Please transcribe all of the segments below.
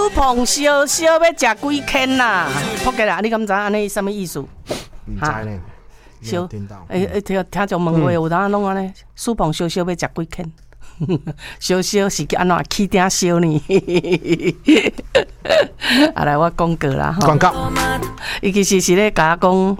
苏碰烧烧要食几圈啦？仆街啦，你敢知安尼什么意思？ 唔知呢， 烧听到。 听众问话有当拢安尼，苏碰烧烧要食几圈？烧烧是安怎起顶烧呢？啊来，我广告啦， 广告。 伊其实是咧甲我讲，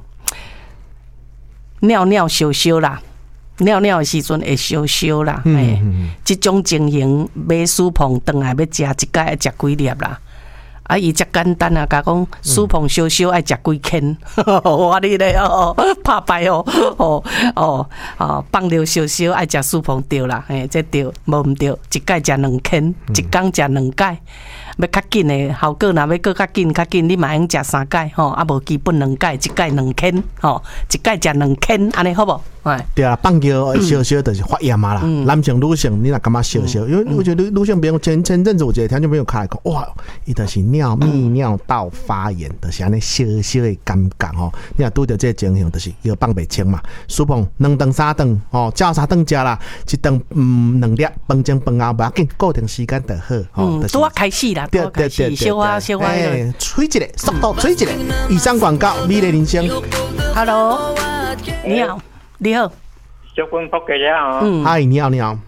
尿尿烧烧啦。尿尿的时阵会烧烧啦，这种情形买苏碰回来要食一摆要食几粒啦。啊，伊遮简单啊，甲讲苏碰烧烧爱食几圈，我你咧哦，拍牌哦，放尿烧烧爱食苏碰对啦，这对，无毋对，一摆食2圈，一工食2摆。要较紧的效果，若要搁较紧，你嘛用食3摆吼，啊无基本2摆，一摆2圈吼，一摆食2圈，安尼好无？ 对啊，放尿烧烧就是发炎嘛啦。男性、女性，你若感觉烧烧，因为我觉得女性朋友前阵子有一个听众朋友开讲，哇，伊就是泌尿道发炎，就是安尼烧烧的感觉吼。你若拄着这情形，就是药放袂清嘛。苏碰2顿3顿哦，照3顿食啦，一顿2粒，饭前饭后不要紧，固定时间就好。 拄啊开始啦，拄啊开始，小啊。 吹一个，速度吹一个。以上广告，美丽人生。 Hello， 你好。你好， 小quân仆嘅啫嗨，你好，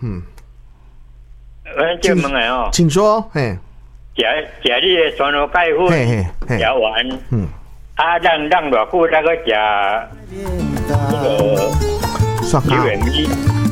請問係哦， 請說，嘿， 食你嘅酸菜雞粉，食完，讓偌久再去食蒜牛肉米。